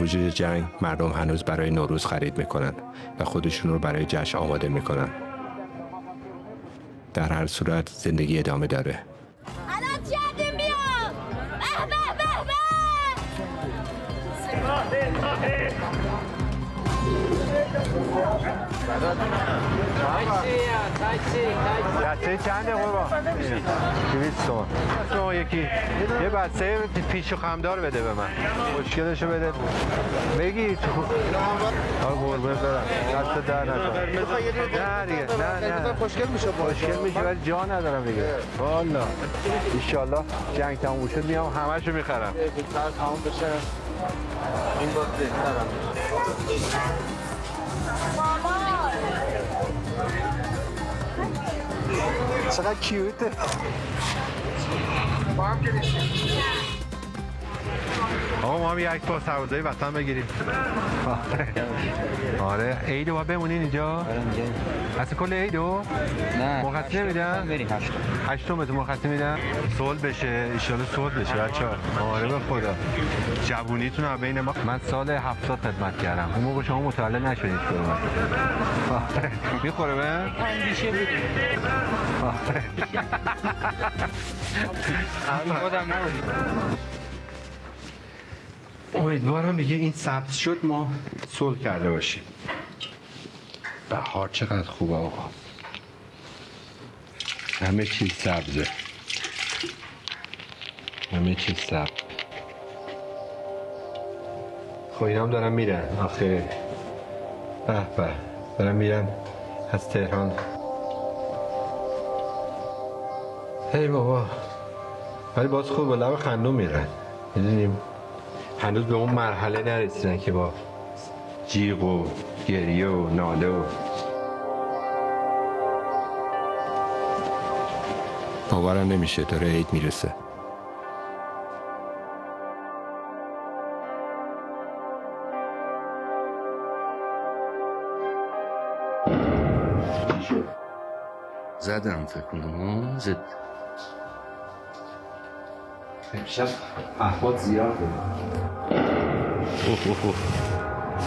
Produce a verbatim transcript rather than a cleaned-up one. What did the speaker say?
وجود جنگ مردم هنوز برای نوروز خرید میکنن و خودشون رو برای جشن آماده میکنن. در هر صورت زندگی ادامه داره. الان چی هدیم بیا؟ به به به به! بچه چنده قربان؟ دویست تومن. شما یکی یه بسته پیش و خمدار بده به من. مشکلشو بده بگی تو آه قربه برم دست در نکنم. نه دیگه نه نه خوشگل میشه خوشگل میشه ولی جا ندارم دیگه. والا ایشالله جنگ تموم شد میام همه‌شو میخرم. زودتر تموم بشه این باز بهترم. چقدر کیوته. آقا ما هم یک پا سربازای وطن بگیریم. آره عیدو باید بمونین اینجا؟ اصلا کل عیدو؟ نه مرخصی نمیدن؟ هشتم بهتون مرخصی میدن؟ صلح بشه ایشالا صلح بشه بچه ها. آره به خدا جوونیتون هم بین ما. من سال هفتاد خدمت کردم اون موقع شما متولد نشدید که من میخوره به؟ اندیشه بود خودم نبودید. امیدوارم دیگه این سبز شد ما صلح کرده باشیم. بهار چقدر خوبه آقا. همه چیز سبزه. همه چیز سبز. خب اینام دارم میرن آخه. به به دارم میرن از تهران. هی بابا ولی باز خوب با لب خندون میرن. میدونیم هنوز به اون مرحله نرسیدن که با جیغ و گریه و ناله و باورم نمیشه داره عید میرسه. زدم فکر کنم زد امشب احوال زیاد بود. اوه اوه اوه